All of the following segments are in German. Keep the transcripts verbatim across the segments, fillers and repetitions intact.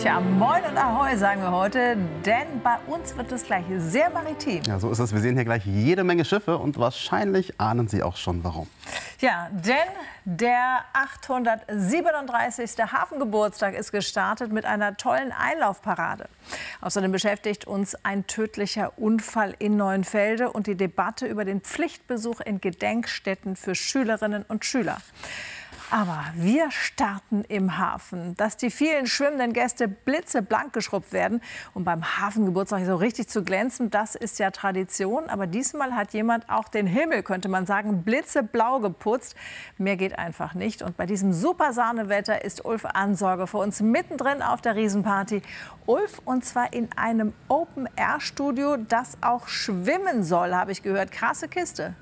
Tja, moin und ahoi sagen wir heute, denn bei uns wird es gleich sehr maritim. Ja, so ist es. Wir sehen hier gleich jede Menge Schiffe und wahrscheinlich ahnen Sie auch schon, warum. Ja, denn der achthundertsiebenunddreißigste Hafengeburtstag ist gestartet mit einer tollen Einlaufparade. Außerdem beschäftigt uns ein tödlicher Unfall in Neuenfelde und die Debatte über den Pflichtbesuch in Gedenkstätten für Schülerinnen und Schüler. Aber wir starten im Hafen. Dass die vielen schwimmenden Gäste blitzeblank geschrubbt werden, um beim Hafengeburtstag so richtig zu glänzen, das ist ja Tradition. Aber diesmal hat jemand auch den Himmel, könnte man sagen, blitzeblau geputzt. Mehr geht einfach nicht. Und bei diesem super Sahnewetter ist Ulf Ansorge für uns mittendrin auf der Riesenparty. Ulf, und zwar in einem Open-Air-Studio, das auch schwimmen soll, habe ich gehört. Krasse Kiste.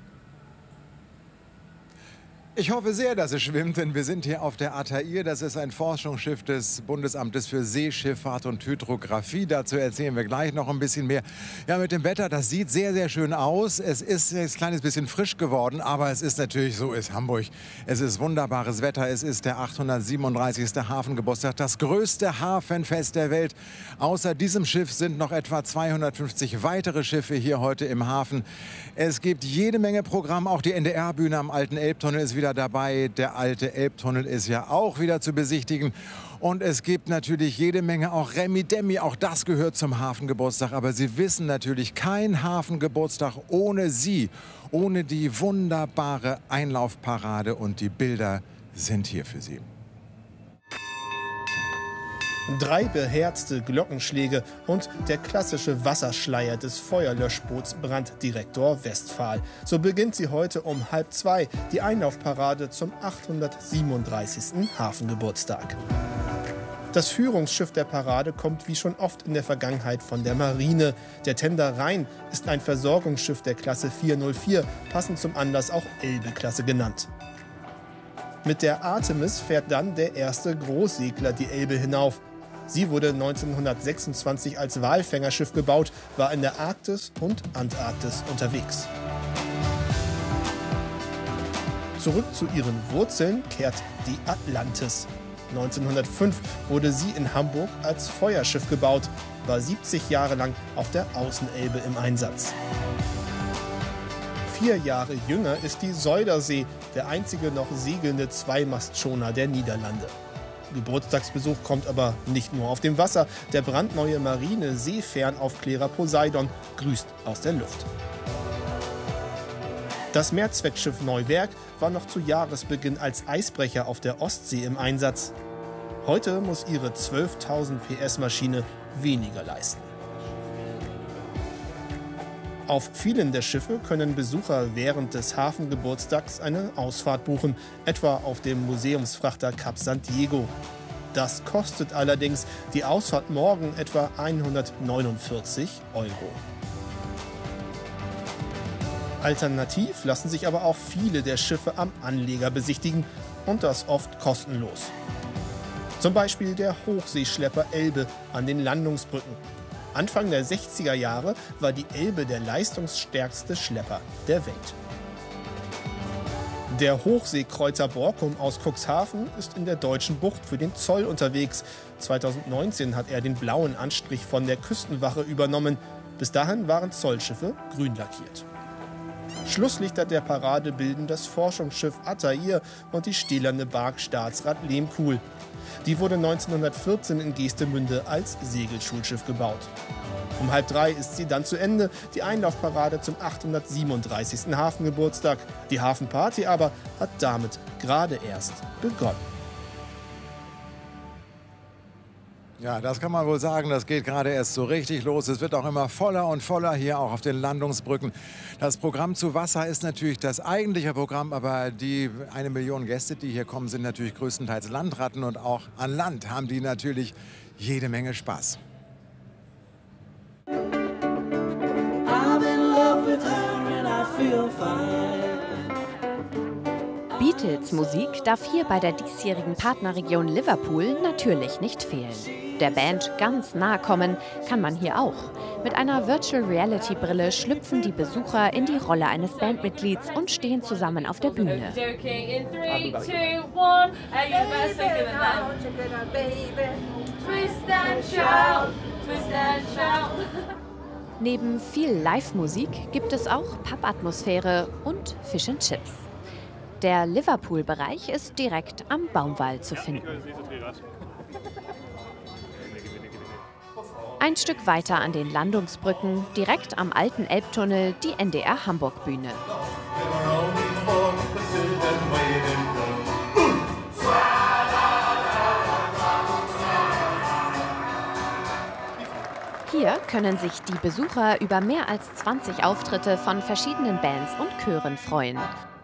Ich hoffe sehr, dass es schwimmt, denn wir sind hier auf der Atair. Das ist ein Forschungsschiff des Bundesamtes für Seeschifffahrt und Hydrographie. Dazu erzählen wir gleich noch ein bisschen mehr. Ja, mit dem Wetter, das sieht sehr, sehr schön aus. Es ist ein kleines bisschen frisch geworden, aber es ist natürlich, so ist Hamburg. Es ist wunderbares Wetter. Es ist der achthundertsiebenunddreißigste Hafengeburtstag, das größte Hafenfest der Welt. Außer diesem Schiff sind noch etwa zweihundertfünfzig weitere Schiffe hier heute im Hafen. Es gibt jede Menge Programm. Auch die N D R-Bühne am Alten Elbtunnel ist wieder dabei. Der alte Elbtunnel ist ja auch wieder zu besichtigen. Und es gibt natürlich jede Menge auch Remi-Demi. Auch das gehört zum Hafengeburtstag. Aber Sie wissen natürlich, kein Hafengeburtstag ohne Sie. Ohne die wunderbare Einlaufparade. Und die Bilder sind hier für Sie. Drei beherzte Glockenschläge und der klassische Wasserschleier des Feuerlöschboots Branddirektor Westphal. So beginnt sie heute um halb zwei, die Einlaufparade zum achthundertsiebenunddreißigsten Hafengeburtstag. Das Führungsschiff der Parade kommt wie schon oft in der Vergangenheit von der Marine. Der Tender Rhein ist ein Versorgungsschiff der Klasse vierhundertvier, passend zum Anlass auch Elbe-Klasse genannt. Mit der Artemis fährt dann der erste Großsegler die Elbe hinauf. Sie wurde neunzehnhundertsechsundzwanzig als Walfängerschiff gebaut, war in der Arktis und Antarktis unterwegs. Zurück zu ihren Wurzeln kehrt die Atlantis. neunzehnhundertfünf wurde sie in Hamburg als Feuerschiff gebaut, war siebzig Jahre lang auf der Außenelbe im Einsatz. Vier Jahre jünger ist die Zuiderzee, der einzige noch segelnde Zweimastschoner der Niederlande. Geburtstagsbesuch kommt aber nicht nur auf dem Wasser. Der brandneue Marine-Seefernaufklärer Poseidon grüßt aus der Luft. Das Mehrzweckschiff Neuwerk war noch zu Jahresbeginn als Eisbrecher auf der Ostsee im Einsatz. Heute muss ihre zwölftausend P S-Maschine weniger leisten. Auf vielen der Schiffe können Besucher während des Hafengeburtstags eine Ausfahrt buchen, etwa auf dem Museumsfrachter Cap San Diego. Das kostet allerdings die Ausfahrt morgen etwa hundertneunundvierzig Euro. Alternativ lassen sich aber auch viele der Schiffe am Anleger besichtigen und das oft kostenlos. Zum Beispiel der Hochseeschlepper Elbe an den Landungsbrücken. Anfang der sechziger Jahre war die Elbe der leistungsstärkste Schlepper der Welt. Der Hochseekreuzer Borkum aus Cuxhaven ist in der deutschen Bucht für den Zoll unterwegs. zweitausendneunzehn hat er den blauen Anstrich von der Küstenwache übernommen. Bis dahin waren Zollschiffe grün lackiert. Schlusslichter der Parade bilden das Forschungsschiff Atair und die stählerne Bark Staatsrat Lehmkuhl. Die wurde neunzehnhundertvierzehn in Geestemünde als Segelschulschiff gebaut. Um halb drei ist sie dann zu Ende, die Einlaufparade zum achthundertsiebenunddreißigsten Hafengeburtstag. Die Hafenparty aber hat damit gerade erst begonnen. Ja, das kann man wohl sagen, das geht gerade erst so richtig los. Es wird auch immer voller und voller hier auch auf den Landungsbrücken. Das Programm zu Wasser ist natürlich das eigentliche Programm, aber die eine Million Gäste, die hier kommen, sind natürlich größtenteils Landratten und auch an Land haben die natürlich jede Menge Spaß. Beatles-Musik darf hier bei der diesjährigen Partnerregion Liverpool natürlich nicht fehlen. Der Band ganz nahe kommen kann man hier auch. Mit einer Virtual-Reality-Brille schlüpfen die Besucher in die Rolle eines Bandmitglieds und stehen zusammen auf der Bühne. Twist and shout, twist and shout. Neben viel Live-Musik gibt es auch Pub-Atmosphäre und Fish and Chips. Der Liverpool-Bereich ist direkt am Baumwall zu finden. Ein Stück weiter an den Landungsbrücken, direkt am alten Elbtunnel, die N D R Hamburg-Bühne. Hier können sich die Besucher über mehr als zwanzig Auftritte von verschiedenen Bands und Chören freuen.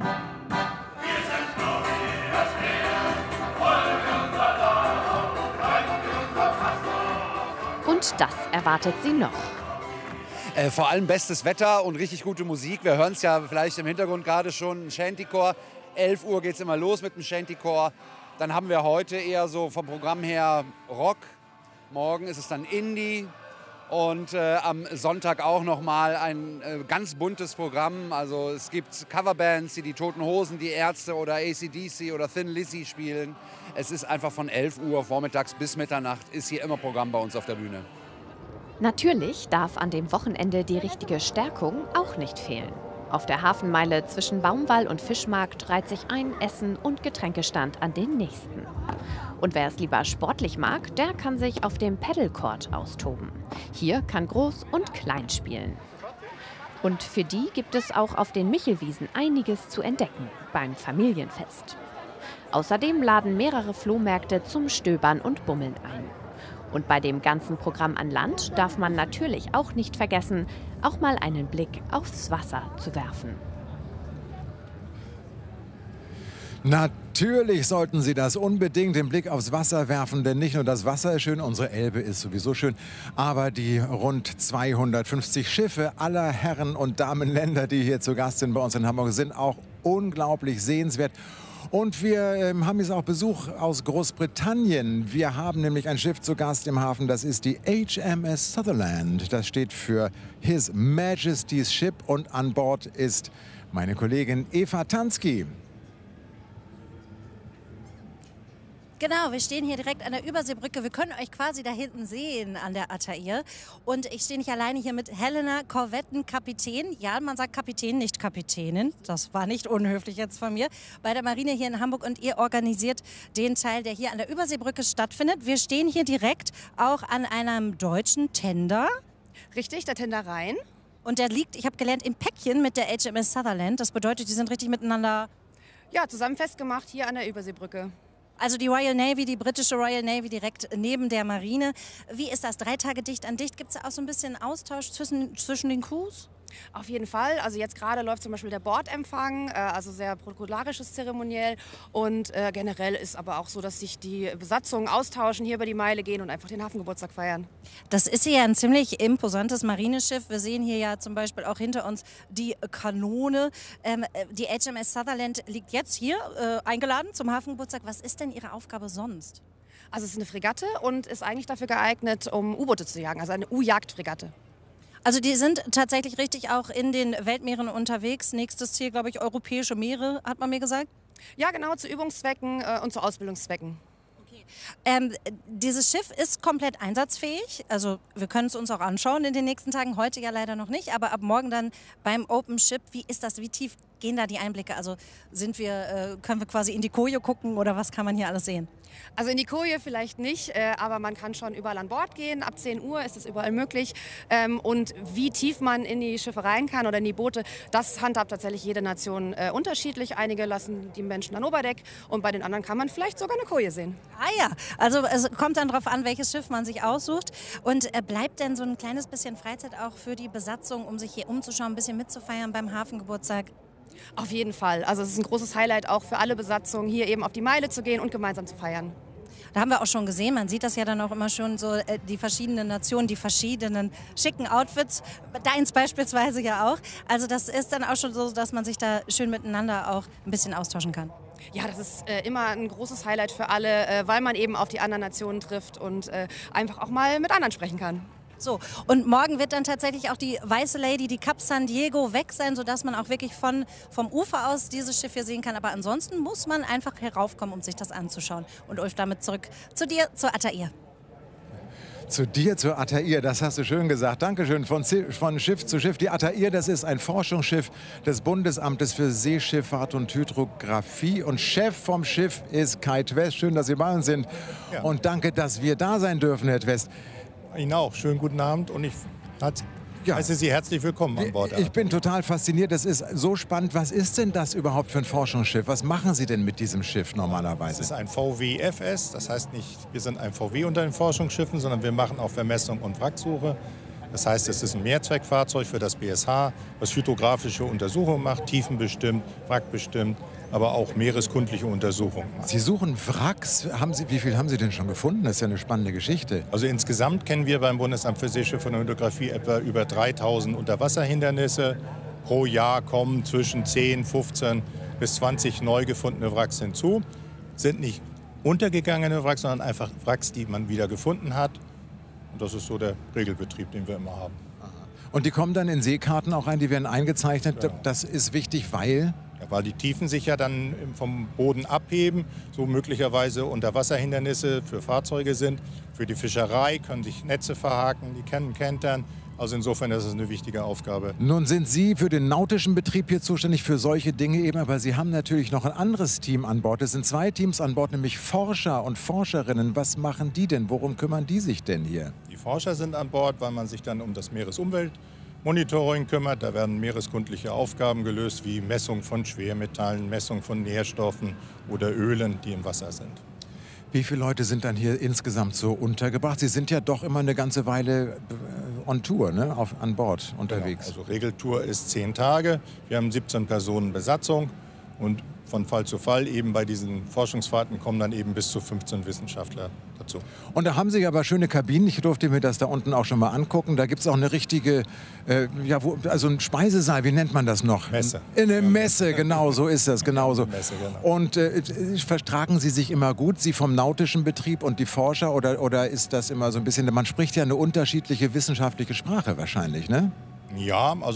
Und das erwartet sie noch. Äh, vor allem bestes Wetter und richtig gute Musik. Wir hören es ja vielleicht im Hintergrund gerade schon, ein Shantycore. elf Uhr geht es immer los mit dem Shantycore. Dann haben wir heute eher so vom Programm her Rock. Morgen ist es dann Indie. Und äh, am Sonntag auch noch mal ein äh, ganz buntes Programm. Also es gibt Coverbands, die die Toten Hosen, die Ärzte oder A C D C oder Thin Lizzy spielen. Es ist einfach von elf Uhr vormittags bis Mitternacht ist hier immer Programm bei uns auf der Bühne. Natürlich darf an dem Wochenende die richtige Stärkung auch nicht fehlen. Auf der Hafenmeile zwischen Baumwall und Fischmarkt reiht sich ein Essen- und Getränkestand an den nächsten. Und wer es lieber sportlich mag, der kann sich auf dem Paddlecourt austoben. Hier kann Groß und Klein spielen. Und für die gibt es auch auf den Michelwiesen einiges zu entdecken beim Familienfest. Außerdem laden mehrere Flohmärkte zum Stöbern und Bummeln ein. Und bei dem ganzen Programm an Land darf man natürlich auch nicht vergessen, auch mal einen Blick aufs Wasser zu werfen. Natürlich sollten Sie das unbedingt, den Blick aufs Wasser werfen, denn nicht nur das Wasser ist schön, unsere Elbe ist sowieso schön, aber die rund zweihundertfünfzig Schiffe aller Herren- und Damenländer, die hier zu Gast sind bei uns in Hamburg, sind auch unglaublich sehenswert. Und wir ähm, haben jetzt auch Besuch aus Großbritannien. Wir haben nämlich ein Schiff zu Gast im Hafen, das ist die H M S Sutherland. Das steht für His Majesty's Ship und an Bord ist meine Kollegin Eva Tansky. Genau, wir stehen hier direkt an der Überseebrücke. Wir können euch quasi da hinten sehen an der Atair. Und ich stehe nicht alleine hier mit Helena, Korvettenkapitän. Ja, man sagt Kapitän, nicht Kapitänin. Das war nicht unhöflich jetzt von mir. Bei der Marine hier in Hamburg und ihr organisiert den Teil, der hier an der Überseebrücke stattfindet. Wir stehen hier direkt auch an einem deutschen Tender. Richtig, der Tender Rhein. Und der liegt, ich habe gelernt, im Päckchen mit der H M S Sutherland. Das bedeutet, die sind richtig miteinander... Ja, zusammen festgemacht hier an der Überseebrücke. Also die Royal Navy, die britische Royal Navy direkt neben der Marine. Wie ist das? Drei Tage dicht an dicht? Gibt es da auch so ein bisschen Austausch zwischen, zwischen den Crews? Auf jeden Fall. Also jetzt gerade läuft zum Beispiel der Bordempfang, äh, also sehr protokollarisches Zeremoniell. Und äh, generell ist aber auch so, dass sich die Besatzungen austauschen, hier über die Meile gehen und einfach den Hafengeburtstag feiern. Das ist hier ja ein ziemlich imposantes Marineschiff. Wir sehen hier ja zum Beispiel auch hinter uns die Kanone. Ähm, die H M S Sutherland liegt jetzt hier äh, eingeladen zum Hafengeburtstag. Was ist denn Ihre Aufgabe sonst? Also es ist eine Fregatte und ist eigentlich dafür geeignet, um U-Boote zu jagen, also eine U-Jagdfregatte. Also die sind tatsächlich richtig auch in den Weltmeeren unterwegs. Nächstes Ziel, glaube ich, europäische Meere, hat man mir gesagt. Ja, genau, zu Übungszwecken äh, und zu Ausbildungszwecken. Okay. Ähm, dieses Schiff ist komplett einsatzfähig. Also wir können es uns auch anschauen in den nächsten Tagen. Heute ja leider noch nicht, aber ab morgen dann beim Open Ship. Wie ist das? Wie tief gehen da die Einblicke? Also sind wir, äh, können wir quasi in die Koje gucken oder was kann man hier alles sehen? Also in die Koje vielleicht nicht, äh, aber man kann schon überall an Bord gehen. Ab zehn Uhr ist es überall möglich. Ähm, und wie tief man in die Schiffe rein kann oder in die Boote, das handhabt tatsächlich jede Nation äh, unterschiedlich. Einige lassen die Menschen an Oberdeck und bei den anderen kann man vielleicht sogar eine Koje sehen. Ah ja, also es kommt dann darauf an, welches Schiff man sich aussucht. Und äh, bleibt denn so ein kleines bisschen Freizeit auch für die Besatzung, um sich hier umzuschauen, ein bisschen mitzufeiern beim Hafengeburtstag? Auf jeden Fall. Also es ist ein großes Highlight auch für alle Besatzungen, hier eben auf die Meile zu gehen und gemeinsam zu feiern. Da haben wir auch schon gesehen, man sieht das ja dann auch immer schon so, äh, die verschiedenen Nationen, die verschiedenen schicken Outfits, deins beispielsweise ja auch. Also das ist dann auch schon so, dass man sich da schön miteinander auch ein bisschen austauschen kann. Ja, das ist äh, immer ein großes Highlight für alle, äh, weil man eben auf die anderen Nationen trifft und äh, einfach auch mal mit anderen sprechen kann. So, und morgen wird dann tatsächlich auch die Weiße Lady, die Cap San Diego, weg sein, sodass man auch wirklich von, vom Ufer aus dieses Schiff hier sehen kann. Aber ansonsten muss man einfach heraufkommen, um sich das anzuschauen. Und Ulf, damit zurück zu dir, zur Atair. Zu dir, zur Atair, das hast du schön gesagt. Dankeschön. Von, von Schiff zu Schiff. Die Atair, das ist ein Forschungsschiff des Bundesamtes für Seeschifffahrt und Hydrographie. Und Chef vom Schiff ist Kai Twess. Schön, dass Sie bei uns sind. Ja. Und danke, dass wir da sein dürfen, Herr Twess. Ihnen auch. Schönen guten Abend und ich hat, Ja. heiße Sie herzlich willkommen an Bord. Ich bin total fasziniert. Das ist so spannend. Was ist denn das überhaupt für ein Forschungsschiff? Was machen Sie denn mit diesem Schiff normalerweise? Es ist ein V W F S. Das heißt nicht, wir sind ein V W unter den Forschungsschiffen, sondern wir machen auch Vermessung und Wracksuche. Das heißt, es ist ein Mehrzweckfahrzeug für das B S H, was hydrographische Untersuchungen macht, tiefenbestimmt, wrackbestimmt, aber auch meereskundliche Untersuchungen macht. Sie suchen Wracks. Haben Sie, wie viel haben Sie denn schon gefunden? Das ist ja eine spannende Geschichte. Also insgesamt kennen wir beim Bundesamt für Seeschifffahrt und Hydrographie etwa über dreitausend Unterwasserhindernisse. Pro Jahr kommen zwischen zehn, fünfzehn bis zwanzig neu gefundene Wracks hinzu. Sind nicht untergegangene Wracks, sondern einfach Wracks, die man wieder gefunden hat. Und das ist so der Regelbetrieb, den wir immer haben. Und die kommen dann in Seekarten auch rein, die werden eingezeichnet. Ja. Das ist wichtig, weil... Ja, weil die Tiefen sich ja dann vom Boden abheben, so möglicherweise Unterwasserhindernisse für Fahrzeuge sind. Für die Fischerei können sich Netze verhaken, die können kentern. Also insofern ist es eine wichtige Aufgabe. Nun sind Sie für den nautischen Betrieb hier zuständig, für solche Dinge eben, aber Sie haben natürlich noch ein anderes Team an Bord. Es sind zwei Teams an Bord, nämlich Forscher und Forscherinnen. Was machen die denn? Worum kümmern die sich denn hier? Die Forscher sind an Bord, weil man sich dann um das Meeresumweltmonitoring kümmert. Da werden meereskundliche Aufgaben gelöst, wie Messung von Schwermetallen, Messung von Nährstoffen oder Ölen, die im Wasser sind. Wie viele Leute sind dann hier insgesamt so untergebracht? Sie sind ja doch immer eine ganze Weile on Tour, ne? Auf, an Bord unterwegs. Genau. Also Regeltour ist zehn Tage. Wir haben siebzehn Personen Besatzung und von Fall zu Fall eben bei diesen Forschungsfahrten kommen dann eben bis zu fünfzehn Wissenschaftler dazu. Und da haben Sie aber schöne Kabinen. Ich durfte mir das da unten auch schon mal angucken. Da gibt es auch eine richtige, äh, ja, wo, also ein Speisesaal, wie nennt man das noch? Messe. Eine Messe, genau, so ist das, genau so. Messe, genau. Und äh, vertragen Sie sich immer gut, Sie vom nautischen Betrieb und die Forscher, oder, oder ist das immer so ein bisschen, man spricht ja eine unterschiedliche wissenschaftliche Sprache wahrscheinlich, ne? Ja, also